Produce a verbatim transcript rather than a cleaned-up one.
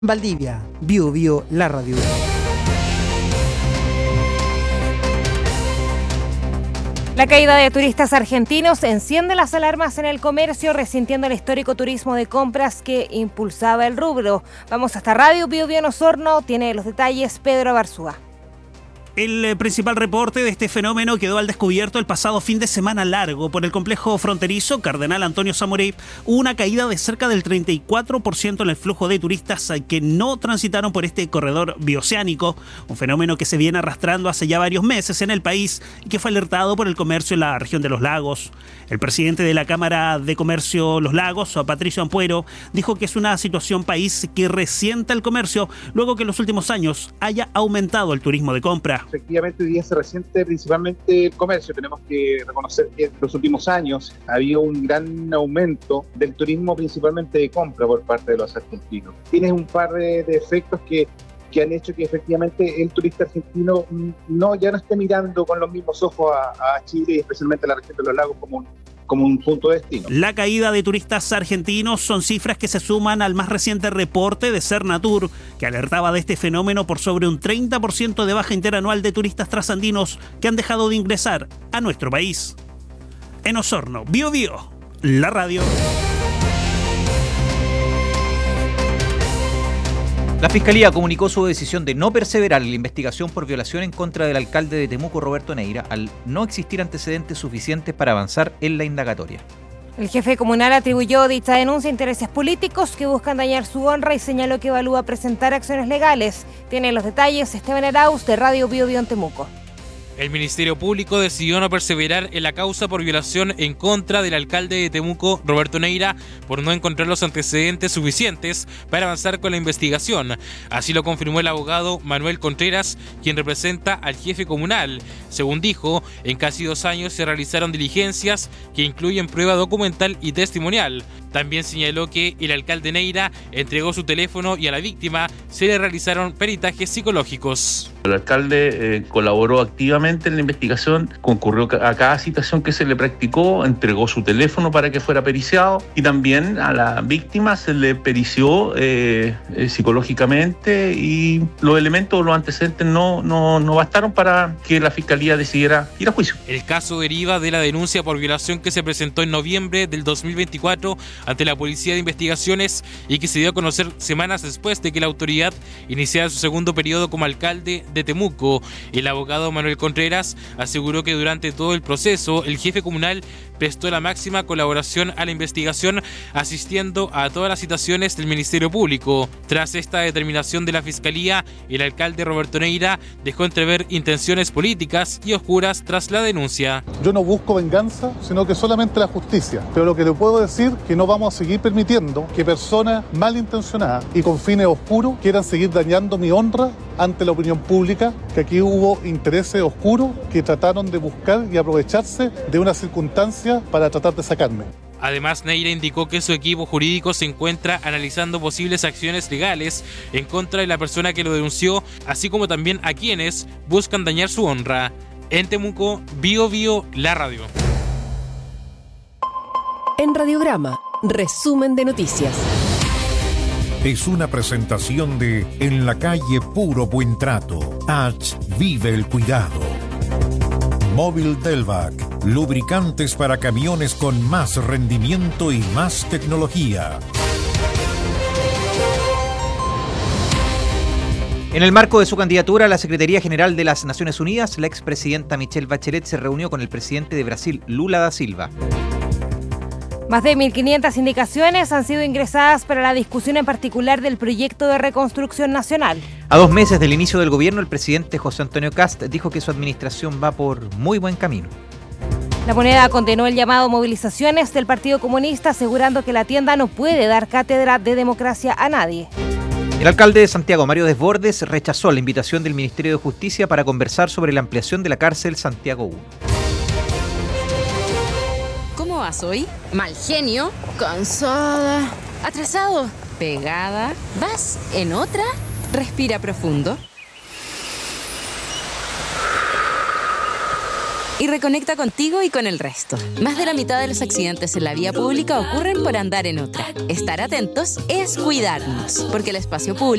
Valdivia, Bio Bio, la radio. La caída de turistas argentinos enciende las alarmas en el comercio, resintiendo el histórico turismo de compras que impulsaba el rubro. Vamos hasta Radio Bio Bio en Osorno, tiene los detalles Pedro Barzúa. El principal reporte de este fenómeno quedó al descubierto el pasado fin de semana largo. Por el complejo fronterizo Cardenal Antonio Samoré hubo una caída de cerca del treinta y cuatro por ciento en el flujo de turistas que no transitaron por este corredor bioceánico, un fenómeno que se viene arrastrando hace ya varios meses en el país y que fue alertado por el comercio en la región de Los Lagos. El presidente de la Cámara de Comercio Los Lagos, Patricio Ampuero, dijo que es una situación país que resienta el comercio luego que en los últimos años haya aumentado el turismo de compra. Efectivamente, hoy día se resiente principalmente el comercio. Tenemos que reconocer que en los últimos años ha habido un gran aumento del turismo, principalmente de compra por parte de los argentinos. Tiene un par de, de efectos que, que han hecho que efectivamente el turista argentino no, ya no esté mirando con los mismos ojos a, a Chile y especialmente a la región de los lagos como un como un punto de destino. La caída de turistas argentinos son cifras que se suman al más reciente reporte de Cernatur, que alertaba de este fenómeno por sobre un treinta por ciento de baja interanual de turistas trasandinos que han dejado de ingresar a nuestro país. En Osorno, Bio Bio, la radio. La Fiscalía comunicó su decisión de no perseverar en la investigación por violación en contra del alcalde de Temuco, Roberto Neira, al no existir antecedentes suficientes para avanzar en la indagatoria. El jefe comunal atribuyó dicha denuncia a intereses políticos que buscan dañar su honra y señaló que evalúa presentar acciones legales. Tiene los detalles Esteban Arauz de Radio Bio Bio en Temuco. El Ministerio Público decidió no perseverar en la causa por violación en contra del alcalde de Temuco, Roberto Neira, por no encontrar los antecedentes suficientes para avanzar con la investigación. Así lo confirmó el abogado Manuel Contreras, quien representa al jefe comunal. Según dijo, en casi dos años se realizaron diligencias que incluyen prueba documental y testimonial. También señaló que el alcalde Neira entregó su teléfono y a la víctima se le realizaron peritajes psicológicos. El alcalde eh, colaboró activamente en la investigación, concurrió a cada citación que se le practicó, entregó su teléfono para que fuera periciado y también a la víctima se le perició eh, eh, psicológicamente y los elementos, los antecedentes no, no, no bastaron para que la Fiscalía decidiera ir a juicio. El caso deriva de la denuncia por violación que se presentó en noviembre del dos mil veinticuatro ante la Policía de Investigaciones y que se dio a conocer semanas después de que la autoridad iniciara su segundo periodo como alcalde de Temuco. El abogado Manuel Contreras aseguró que durante todo el proceso el jefe comunal prestó la máxima colaboración a la investigación, asistiendo a todas las citaciones del Ministerio Público. Tras esta determinación de la Fiscalía, el alcalde Roberto Neira dejó entrever intenciones políticas y oscuras tras la denuncia. Yo no busco venganza, sino que solamente la justicia. Pero lo que le puedo decir es que no vamos a seguir permitiendo que personas malintencionadas y con fines oscuros quieran seguir dañando mi honra ante la opinión pública, que aquí hubo intereses oscuros que trataron de buscar y aprovecharse de una circunstancia para tratar de sacarme. Además, Neira indicó que su equipo jurídico se encuentra analizando posibles acciones legales en contra de la persona que lo denunció, así como también a quienes buscan dañar su honra. En Temuco, Bio Bio, la radio. En Radiograma, resumen de noticias. Es una presentación de En la calle Puro Buen Trato. H. Vive el cuidado. Móvil Delvac. Lubricantes para camiones con más rendimiento y más tecnología. En el marco de su candidatura a la Secretaría General de las Naciones Unidas, la expresidenta Michelle Bachelet se reunió con el presidente de Brasil, Lula da Silva. Más de mil quinientas indicaciones han sido ingresadas para la discusión en particular del proyecto de reconstrucción nacional. A dos meses del inicio del gobierno, el presidente José Antonio Kast dijo que su administración va por muy buen camino. La Moneda condenó el llamado a movilizaciones del Partido Comunista, asegurando que la tienda no puede dar cátedra de democracia a nadie. El alcalde de Santiago, Mario Desbordes, rechazó la invitación del Ministerio de Justicia para conversar sobre la ampliación de la cárcel Santiago uno. ¿Cómo vas hoy? Mal genio, cansada, atrasado, pegada. ¿Vas en otra? Respira profundo. y reconecta contigo y con el resto. Más de la mitad de los accidentes en la vía pública ocurren por andar en otra. Estar atentos es cuidarnos, porque el espacio público